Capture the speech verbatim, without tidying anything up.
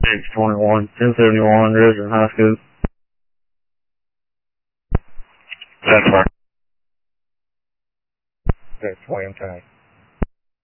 six twenty-one, ten seventy-one, Dresden High School. That's fine. That's William County.